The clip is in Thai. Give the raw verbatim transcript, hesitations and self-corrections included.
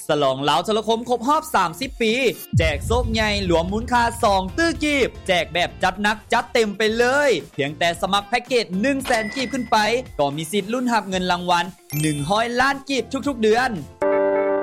ฉลองเหลาโทรคมครบรอบสามสิบปีแจกโซกใหญ่หลวมมูลค่าสองตื้อกีบแจกแบบจัดหนักจัดเต็มไปเลยเพียงแต่สมัครแพ็กเกจ หนึ่งแสน กีบขึ้นไปก็มีสิทธิ์ลุ้นรับเงินรางวัลหนึ่งร้อยล้านกีบทุกๆเดือน